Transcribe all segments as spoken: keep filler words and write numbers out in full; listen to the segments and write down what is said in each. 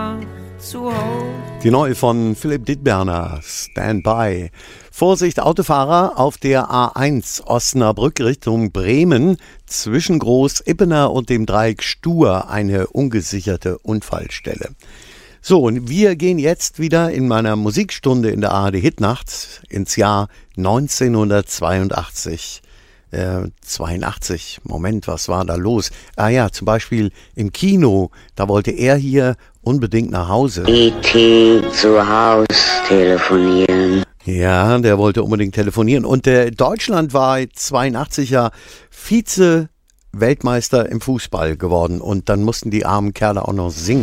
Nacht zu hoch. Die neue von Philipp Dittberner, Stand By. Vorsicht Autofahrer auf der A eins Osnabrück Richtung Bremen zwischen Groß-Ippener und dem Dreieck Stur eine ungesicherte Unfallstelle. So, und wir gehen jetzt wieder in meiner Musikstunde in der A R D Hitnacht ins Jahr neunzehnhundertzweiundachtzig. Äh, zweiundachtzig, Moment, was war da los? Ah ja, zum Beispiel im Kino, da wollte er hier unbedingt nach Hause. E T zu Haus telefonieren. Ja, der wollte unbedingt telefonieren. Und der Deutschland war zweiundachtzig ja Vize-Weltmeister im Fußball geworden. Und dann mussten die armen Kerle auch noch singen.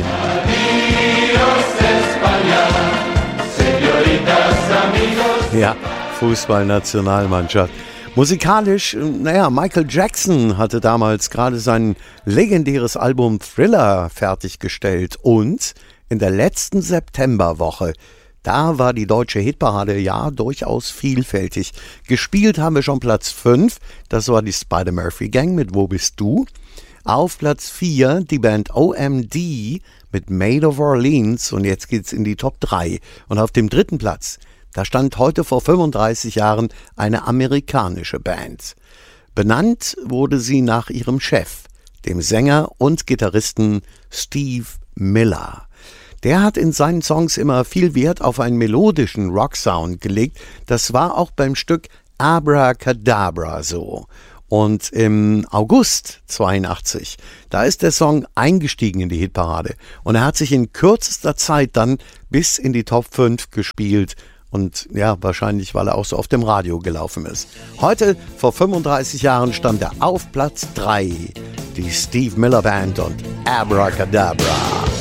Ja, Fußballnationalmannschaft. Musikalisch, naja, Michael Jackson hatte damals gerade sein legendäres Album Thriller fertiggestellt und in der letzten Septemberwoche, da war die deutsche Hitparade ja durchaus vielfältig. Gespielt haben wir schon Platz fünf, das war die Spider-Murphy-Gang mit Wo bist du? Auf Platz vier die Band O M D mit Made of Orleans und jetzt geht's in die Top drei. Und auf dem dritten Platz, da stand heute vor fünfunddreißig Jahren eine amerikanische Band. Benannt wurde sie nach ihrem Chef, dem Sänger und Gitarristen Steve Miller. Der hat in seinen Songs immer viel Wert auf einen melodischen Rocksound gelegt. Das war auch beim Stück Abracadabra so. Und im August zweiundachtzig, da ist der Song eingestiegen in die Hitparade. Und er hat sich in kürzester Zeit dann bis in die Top fünf gespielt. Und ja, wahrscheinlich, weil er auch so auf dem Radio gelaufen ist. Heute, vor fünfunddreißig Jahren, stand er auf Platz drei. Die Steve Miller Band und Abracadabra.